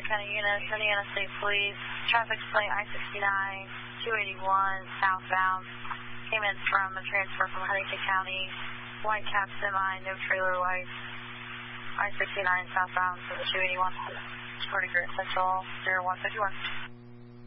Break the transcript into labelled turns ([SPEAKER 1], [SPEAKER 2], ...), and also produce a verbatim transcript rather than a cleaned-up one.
[SPEAKER 1] County unit, Indiana State Police, traffic light I sixty-nine, two eighty-one, southbound. Came in from a transfer from Huntington County, white cap semi, no trailer lights, I sixty-nine southbound for the two eighty-one, forty Grand Central, zero one fifty-one.